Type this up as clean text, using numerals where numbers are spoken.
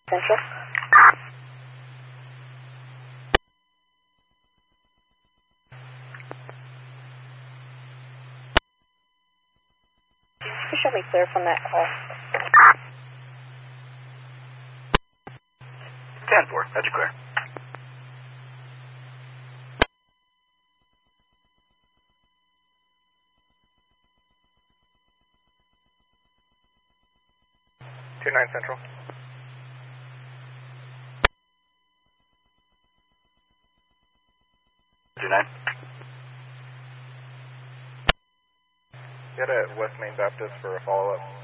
Central. You show me clear from that call. 10-4, that's clear. Two 9 Central. 2-9. Get at West Main Baptist for a follow-up.